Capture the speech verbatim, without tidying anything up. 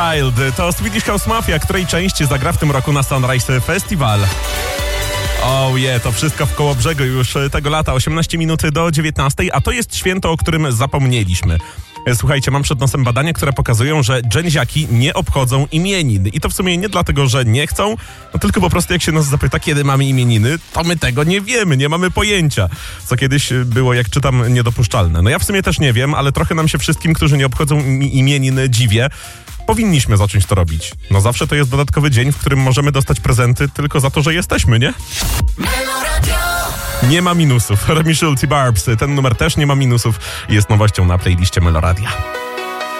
Wild to Swedish House Mafia, której część zagra w tym roku na Sunrise Festival. Oh yeah, to wszystko w Kołobrzegu już tego lata, osiemnaście minut do dziewiętnastej, a to jest święto, o którym zapomnieliśmy. Słuchajcie, mam przed nosem badania, które pokazują, że dżęziaki nie obchodzą imienin. I to w sumie nie dlatego, że nie chcą, no tylko po prostu jak się nas zapyta, kiedy mamy imieniny, to my tego nie wiemy, nie mamy pojęcia. Co kiedyś było, jak czytam, niedopuszczalne. No ja w sumie też nie wiem, ale trochę nam się wszystkim, którzy nie obchodzą imienin, dziwię. Powinniśmy zacząć to robić. No zawsze to jest dodatkowy dzień, w którym możemy dostać prezenty tylko za to, że jesteśmy, nie? Nie ma minusów. Remi Schulz i Barbs. Ten numer też nie ma minusów. Jest nowością na playliście Meloradia.